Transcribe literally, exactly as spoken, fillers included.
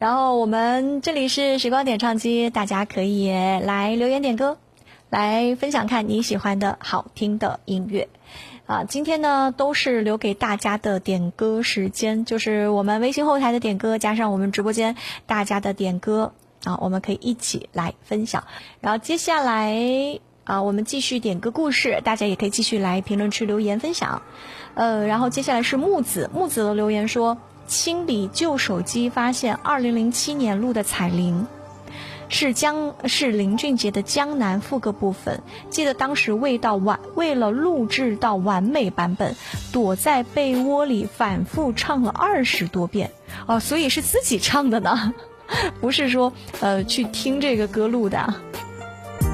然后我们这里是时光点唱机，大家可以来留言点歌，来分享看你喜欢的好听的音乐啊。今天呢都是留给大家的点歌时间，就是我们微信后台的点歌加上我们直播间大家的点歌啊，我们可以一起来分享。然后接下来啊，我们继续点歌故事，大家也可以继续来评论区留言分享。呃，然后接下来是木子，木子的留言说，清理旧手机发现二零零七年录的彩铃是江是林俊杰的江南副歌部分，记得当时为到完为了录制到完美版本，躲在被窝里反复唱了二十多遍哦，所以是自己唱的呢，不是说呃去听这个歌录的。